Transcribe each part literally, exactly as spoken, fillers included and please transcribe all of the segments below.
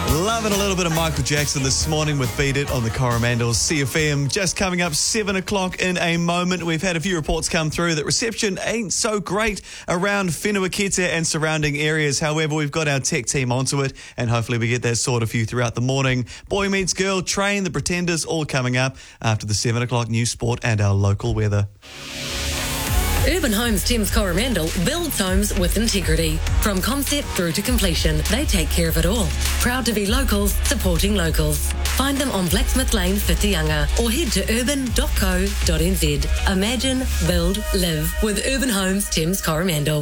Loving a little bit of Michael Jackson this morning with Beat It on the Coromandel C F M. Just coming up seven o'clock in a moment. We've had a few reports come through that reception ain't so great around Whenua-Kete and surrounding areas. However, we've got our tech team onto it and hopefully we get that sorted for you throughout the morning. Boy Meets Girl, Train, The Pretenders, all coming up after the seven o'clock news, sport and our local weather. Urban Homes Thames Coromandel builds homes with integrity. From concept through to completion, they take care of it all. Proud to be locals, supporting locals. Find them on Blacksmith Lane, Whitianga, or head to urban dot co dot n z. Imagine, build, live with Urban Homes Thames Coromandel.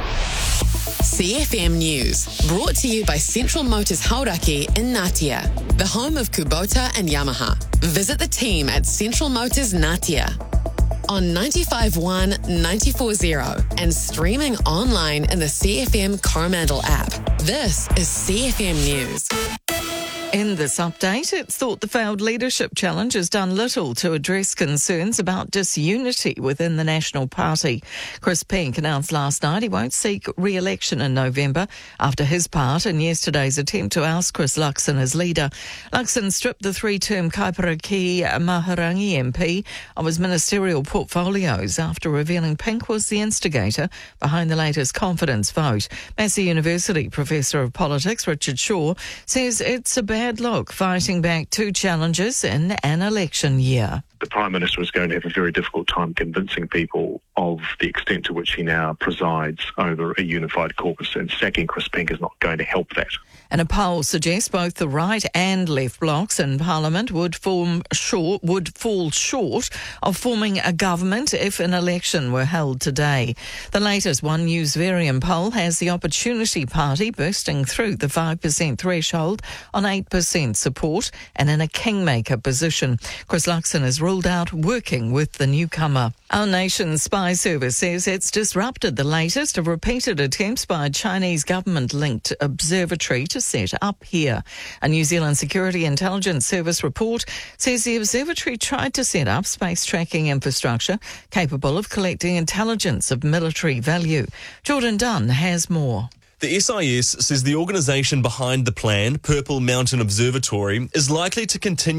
C F M News, brought to you by Central Motors Hauraki in Ngatea, the home of Kubota and Yamaha. Visit the team at Central Motors Ngatea. On ninety-five point one, ninety-four point zero and streaming online in the C F M Coromandel app. This is C F M News. In this update, it's thought the failed leadership challenge has done little to address concerns about disunity within the National Party. Chris Pink announced last night he won't seek re-election in November after his part in yesterday's attempt to oust Chris Luxon as leader. Luxon stripped the three-term Kaiparaki Mahurangi M P of his ministerial portfolios after revealing Pink was the instigator behind the latest confidence vote. Massey University Professor of Politics Richard Shaw says it's a bad look fighting back two challenges in an election year. The Prime Minister is going to have a very difficult time convincing people of the extent to which he now presides over a unified caucus, and sacking Chris Pink is not going to help that. And a poll suggests both the right and left blocs in Parliament would form short, would fall short of forming a government if an election were held today. The latest One News Varian poll has the Opportunity Party bursting through the five percent threshold on eight percent support and in a kingmaker position. Chris Luxon is ruled out working with the newcomer. Our nation's spy service says it's disrupted the latest of repeated attempts by a Chinese government-linked observatory to set up here. A New Zealand Security Intelligence Service report says the observatory tried to set up space tracking infrastructure capable of collecting intelligence of military value. Jordan Dunn has more. The S I S says the organisation behind the plan, Purple Mountain Observatory, is likely to continue